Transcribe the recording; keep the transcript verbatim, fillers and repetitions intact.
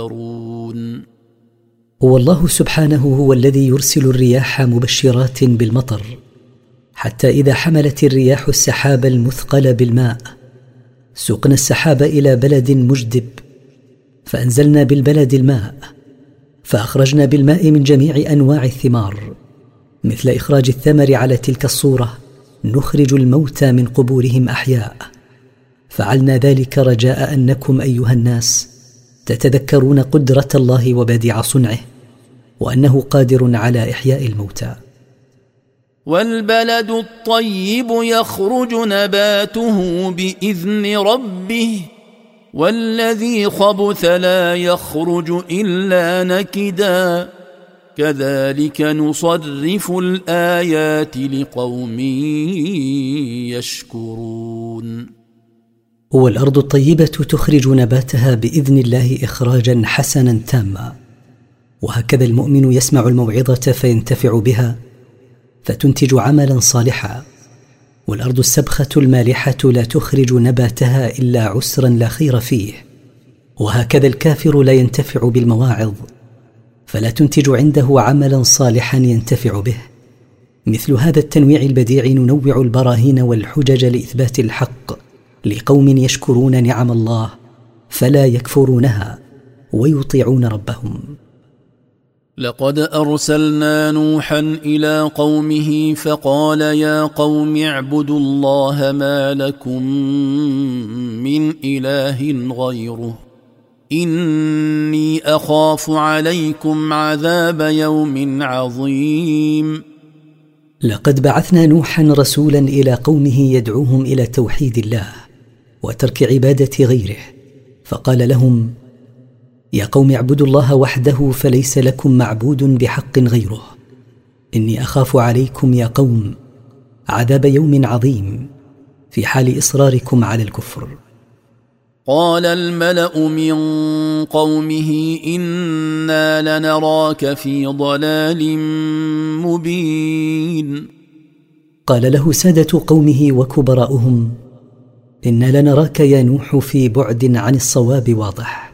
هو الله سبحانه هو الذي يرسل الرياح مبشرات بالمطر، حتى إذا حملت الرياح السحاب المثقل بالماء سقنا السحاب إلى بلد مجدب، فأنزلنا بالبلد الماء، فأخرجنا بالماء من جميع أنواع الثمار، مثل إخراج الثمر على تلك الصورة نخرج الموتى من قبورهم أحياء. فعلنا ذلك رجاء أنكم أيها الناس تتذكرون قدرة الله وبديع صنعه، وأنه قادر على إحياء الموتى. والبلد الطيب يخرج نباته بإذن ربه، والذي خبث لا يخرج إلا نكدا، كذلك نصرف الآيات لقوم يشكرون. هو الأرض الطيبة تخرج نباتها بإذن الله إخراجا حسنا تاما، وهكذا المؤمن يسمع الموعظة فينتفع بها فتنتج عملا صالحا. والأرض السبخة المالحة لا تخرج نباتها إلا عسرا لا خير فيه، وهكذا الكافر لا ينتفع بالمواعظ فلا تنتج عنده عملا صالحا ينتفع به. مثل هذا التنويع البديع ننوع البراهين والحجج لإثبات الحق لقوم يشكرون نعم الله فلا يكفرونها ويطيعون ربهم. لقد أرسلنا نوحا إلى قومه فقال يا قوم اعبدوا الله ما لكم من إله غيره إني أخاف عليكم عذاب يوم عظيم. لقد بعثنا نوحا رسولا إلى قومه يدعوهم إلى توحيد الله وترك عبادة غيره، فقال لهم يا قوم اعبدوا الله وحده فليس لكم معبود بحق غيره، إني أخاف عليكم يا قوم عذاب يوم عظيم في حال إصراركم على الكفر. قال الملأ من قومه إنا لنراك في ضلال مبين. قال له سادة قومه وكبراؤهم إنا لنراك يا نوح في بعد عن الصواب واضح.